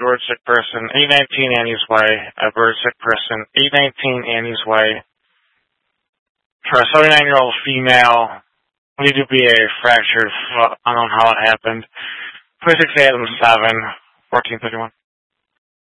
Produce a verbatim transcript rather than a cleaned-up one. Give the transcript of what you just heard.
Edward sick person, eight nineteen Annie's Way, Edward sick person, eight nineteen Annie's Way. For a seventy-nine-year-old female, need to be a fractured foot. I don't know how it happened. twenty-six Adams seven, fourteen thirty-one.